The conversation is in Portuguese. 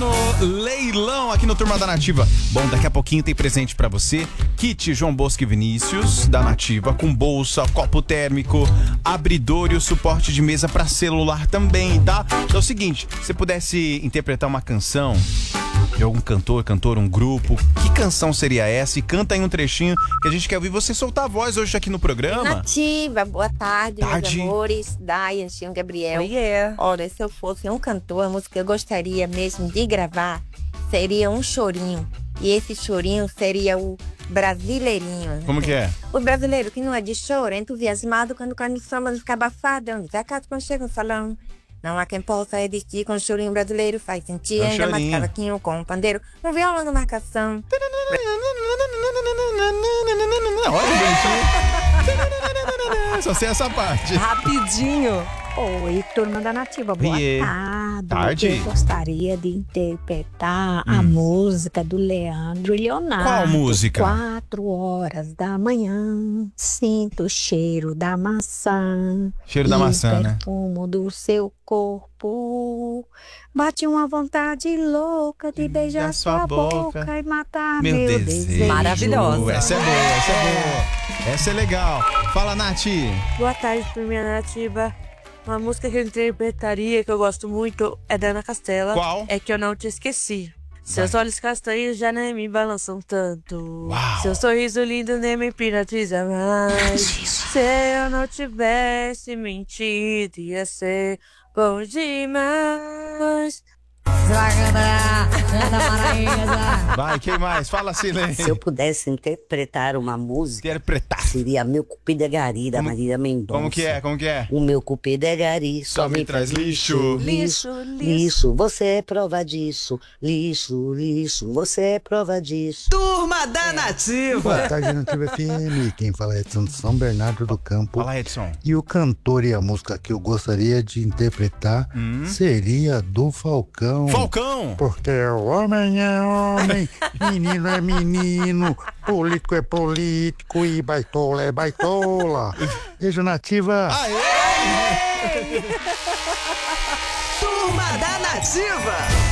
no leilão aqui no Turma da Nativa. Bom, daqui a pouquinho tem presente pra você. Kit João Bosco e Vinícius, da Nativa, com bolsa, copo térmico, abridor e o suporte de mesa pra celular também, tá? Então é o seguinte, se você pudesse interpretar uma canção de algum cantor, um grupo, que canção seria essa? E canta aí um trechinho que a gente quer ouvir você soltar a voz hoje aqui no programa. Nativa, boa tarde, meus amores. Dayan, Chião, Gabriel. Olha, se eu fosse um cantor, a música que eu gostaria mesmo de gravar seria um chorinho. E esse chorinho seria o brasileirinho. Como que é? O brasileiro que não é de choro, é entusiasmado quando o samba fica abafado. Zé Cato quando chega no salão. Não há quem possa resistir com o chorinho brasileiro. Faz sentir ainda mais cavaquinho com um pandeiro. Um violão na marcação. Olha, gente. Só sei essa parte. Rapidinho. Oi, Turma da Nativa, boa tarde. Eu gostaria de interpretar a música do Leandro e Leonardo. Qual música? 4 horas da manhã, sinto o cheiro da maçã. Cheiro da maçã, né? O perfume do seu corpo. Bate uma vontade louca de beijar sua boca e matar meu desejo. Maravilhosa. Essa é boa, essa é boa. Essa é legal. Fala, Nath. Boa tarde, Turma Nativa. Uma música que eu interpretaria, que eu gosto muito, é da Ana Castela. Qual? É Que Eu Não Te Esqueci. Seus olhos castanhos já nem me balançam tanto. Uau. Seu sorriso lindo nem me hipnotiza mais. Se eu não tivesse mentido, ia ser bom demais. Vai, quem mais? Fala, Silene. Se eu pudesse interpretar uma música, seria Meu Cupido é Gari, da Marília Mendonça. Como que é? Como que é? O meu cupido é gari, só me traz lixo. Lixo, você é prova disso. Lixo, você é prova disso. Turma da Nativa. Boa tarde, Nativa FM. Quem fala é Edson de São Bernardo do Campo. Fala, Edson. E o cantor e a música que eu gostaria de interpretar seria do Falcão. Falcão! Porque o homem é homem, menino é menino, político é político e baitola é baitola. Beijo, Nativa! Aê! Turma da Nativa.